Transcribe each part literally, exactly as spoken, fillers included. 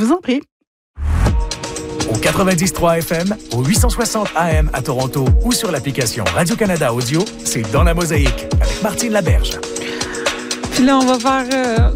vous en prie. Au quatre-vingt-dix trois F M, au huit cent soixante A M à Toronto ou sur l'application Radio-Canada Audio, c'est Dans la Mosaïque avec Martine Laberge. Puis là, on va faire... Euh,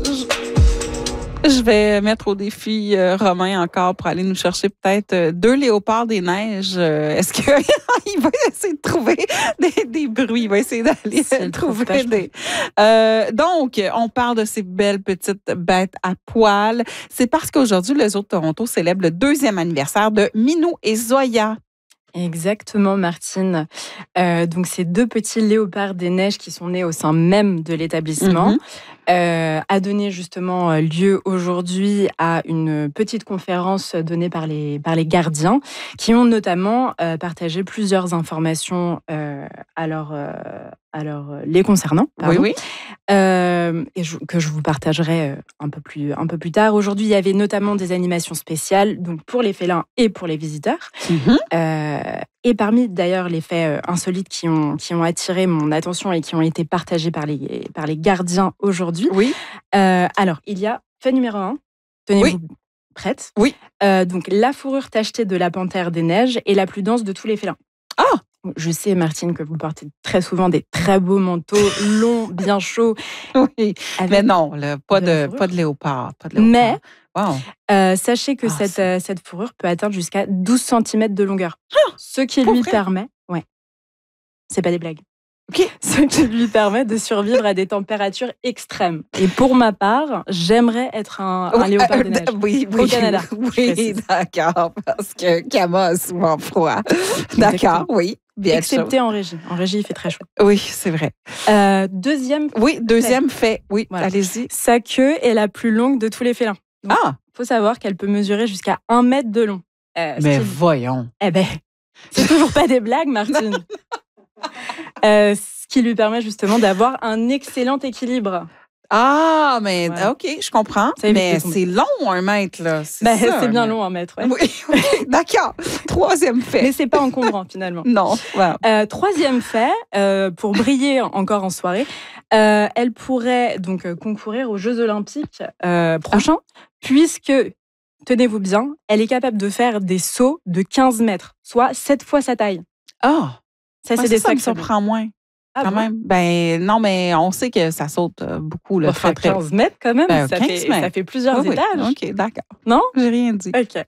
je, je vais mettre au défi euh, Romain encore pour aller nous chercher peut-être euh, deux léopards des neiges. Euh, est-ce qu'il va essayer de trouver des, des bruits? Il va essayer d'aller euh, trouver pas, des... Euh, donc, on parle de ces belles petites bêtes à poil. C'est parce qu'aujourd'hui, le Zoo de Toronto célèbre le deuxième anniversaire de Minou et Zoya. Exactement, Martine. Euh, donc, ces deux petits léopards des neiges qui sont nés au sein même de l'établissement mm-hmm. euh, a donné justement lieu aujourd'hui à une petite conférence donnée par les, par les gardiens qui ont notamment euh, partagé plusieurs informations euh, à leur, euh, à leur, les concernant. Pardon. Oui, oui. Euh, et je, que je vous partagerai un peu plus, un peu plus tard. Aujourd'hui, il y avait notamment des animations spéciales donc pour les félins et pour les visiteurs. Mm-hmm. Euh, et parmi d'ailleurs les faits insolites qui ont, qui ont attiré mon attention et qui ont été partagés par les, par les gardiens aujourd'hui. Oui. Euh, alors, il y a fait numéro un. Tenez-vous oui. prête. Oui. Euh, donc, la fourrure tachetée de la panthère des neiges est la plus dense de tous les félins. Ah! Je sais, Martine, que vous portez très souvent des très beaux manteaux longs, bien chauds. Oui, mais non, là, pas, de, de pas de léopard. Pas de léopard. Mais wow. euh, sachez que ah, cette, euh, cette fourrure peut atteindre jusqu'à douze centimètres de longueur. Ah, ce qui lui vrai. permet... Ouais, c'est pas des blagues. Okay. Ce qui lui permet de survivre à des températures extrêmes. Et pour ma part, j'aimerais être un, un léopard euh, des neiges oui, oui, au Canada. Oui, d'accord, parce que Kama a souvent froid. D'accord, oui. Bien Excepté chaud. en régie. En régie, il fait très chaud. Oui, c'est vrai. Euh, deuxième Oui, deuxième fait. fait. Oui, voilà. Allez-y. Sa queue est la plus longue de tous les félins. Donc, ah! Il faut savoir qu'elle peut mesurer jusqu'à un mètre de long. Euh, Mais qui... voyons. Eh bien, c'est toujours pas des blagues, Martine. euh, ce qui lui permet justement d'avoir un excellent équilibre. Ah, mais ouais. OK, je comprends. Mais c'est long, un mètre, là. C'est, ben, ça, c'est bien mais... long, un mètre. Ouais. Oui, okay, d'accord. Troisième fait. Mais c'est pas encombrant, finalement. Non. Wow. Euh, troisième fait, euh, pour briller encore en soirée, euh, elle pourrait donc concourir aux Jeux Olympiques euh, prochains, ah. puisque, tenez-vous bien, elle est capable de faire des sauts de quinze mètres, soit sept fois sa taille. Ah! Oh. Ça, c'est ça, des ça me surprend moins. Ah quand bon? même. Ben non, mais on sait que ça saute beaucoup. Là, très, très... quinze mètres quand même, ben, ça, fait, ça fait plusieurs oui, étages. Oui. OK, d'accord. Non? J'ai rien dit. OK.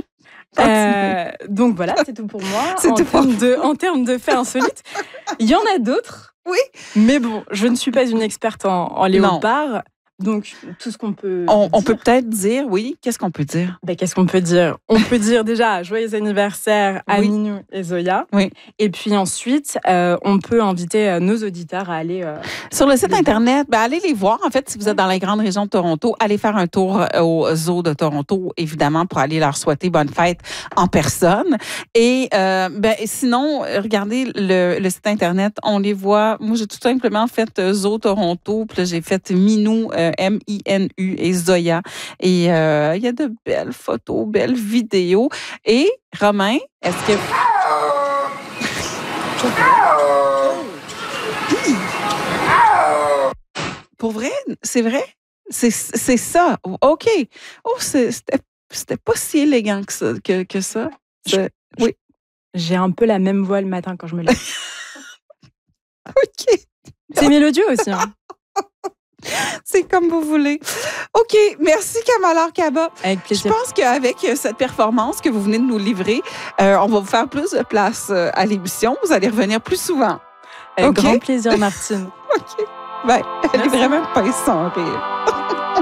euh, donc voilà, c'est tout pour moi. C'est en, tout termes pour... de, en termes de faits insolites, il y en a d'autres. Oui. Mais bon, je ne suis pas une experte en, en léopard. Donc, tout ce qu'on peut on, dire... On peut peut-être dire, oui, qu'est-ce qu'on peut dire? Ben, qu'est-ce qu'on peut dire? On peut dire déjà joyeux anniversaire à oui. Minou et Zoya. Oui. Et puis ensuite, euh, on peut inviter nos auditeurs à aller... Euh, Sur le site Internet, ben, allez les voir. En fait, si vous êtes dans la grande région de Toronto, allez faire un tour au Zoo de Toronto, évidemment, pour aller leur souhaiter bonne fête en personne. Et euh, ben, sinon, regardez le, le site Internet, on les voit. Moi, j'ai tout simplement fait euh, Zoo Toronto, puis là, j'ai fait Minou, euh, M I N U et Zoya. Et il euh, y a de belles photos, belles vidéos. Et Romain, est-ce que... Pour vrai? C'est vrai? C'est, c'est ça. OK. Oh, c'est, c'était, c'était pas si élégant que ça. Que, que ça. C'est, je, oui. J'ai un peu la même voix le matin quand je me lève. OK. C'est mélodieux aussi, hein? C'est comme vous voulez. OK, merci Kamala Arkaba. Avec plaisir. Je pense qu'avec cette performance que vous venez de nous livrer, euh, on va vous faire plus de place à l'émission. Vous allez revenir plus souvent. Avec okay? grand plaisir, Martine. OK. Ben, elle est vraiment pas sans rire.